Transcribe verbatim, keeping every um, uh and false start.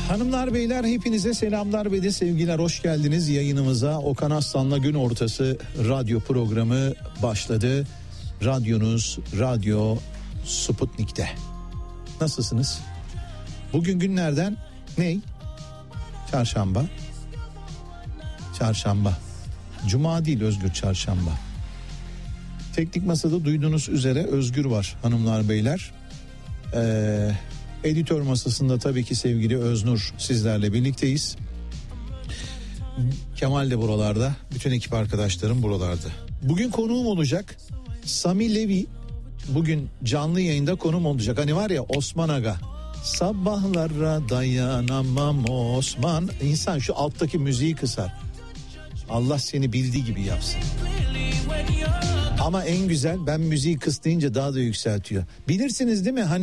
Hanımlar beyler hepinize selamlar ve de sevgiler, hoş geldiniz yayınımıza. Okan Aslan'la gün ortası radyo programı başladı. Radyonuz Radyo Sputnik'te. Nasılsınız? Bugün günlerden ney? Çarşamba. Çarşamba. Cuma değil, Özgür, çarşamba. Teknik masada duyduğunuz üzere Özgür var hanımlar beyler. Ee, editör masasında tabii ki sevgili Öznur sizlerle birlikteyiz. Kemal de buralarda, bütün ekip arkadaşlarım buralarda. Bugün konuğum olacak Sami Levi. Bugün canlı yayında konuğum olacak. Hani var ya Osman Aga, sabahlara dayanamam Osman. İnsan şu alttaki müziği kısar. Allah seni bildiği gibi yapsın. Ama en güzel, ben müziği kıs deyince daha da yükseltiyor. Bilirsiniz değil mi? Hani